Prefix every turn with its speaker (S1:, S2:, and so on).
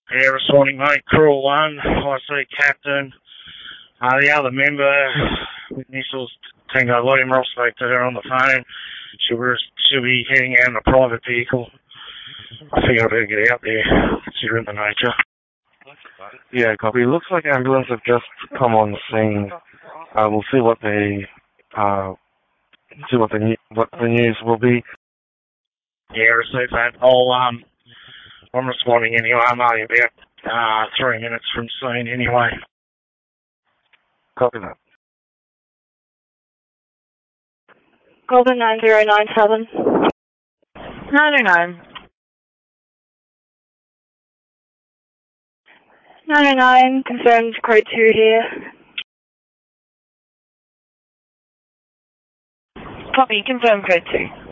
S1: Yeah, responding, mate. Cruel one. I see Captain. The other member, with initials Tango William, I'll speak to her on the phone. She'll be heading out in a private vehicle. I think I better get out there, considering the nature.
S2: Yeah, copy. Looks like ambulance have just come on the scene. We'll see what the news will be.
S1: Yeah, receive that. I'm responding anyway. I'm only about 3 minutes from scene anyway.
S2: Copy that.
S3: Golden 9097. 909. 909, confirmed code 2 here. Copy, confirmed code 2.